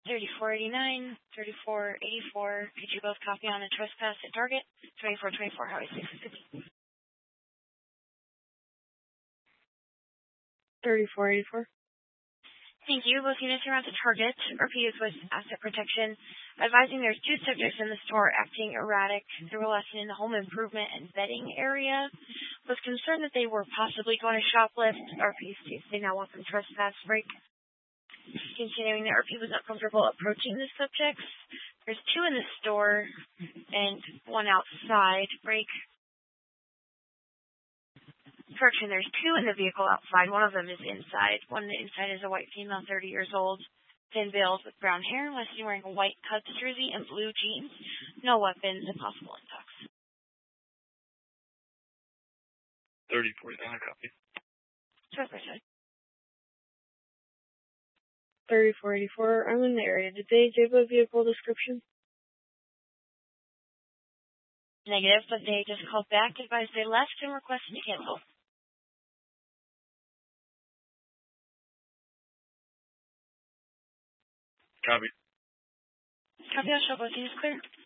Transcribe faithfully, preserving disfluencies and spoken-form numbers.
thirty-four eighty-nine, thirty-four eighty-four. Could you both copy on a trespass at Target? twenty-four twenty-four, Highway six fifty. thirty-four eighty-four. Thank you. Both units are at the Target. R P is with Asset Protection, advising there's two subjects in the store acting erratic. They were left in the home improvement and bedding area. Was concerned that they were possibly going to shoplift. R P states they now want them trespass break. Continuing, the R P was not comfortable approaching the subjects. There's two in the store and one outside. Break. Correction, there's two in the vehicle outside. One of them is inside. One inside is a white female, thirty years old, thin-built with brown hair, listed wearing a white Cubs jersey and blue jeans. No weapons and possible intox. thirty forty-nine, copy. thirty-four eighty-four. I'm in the area. Did they give a vehicle description? Negative, but they just called back, advised they left, and requested to cancel. Copy. Copy, I'll show both units clear.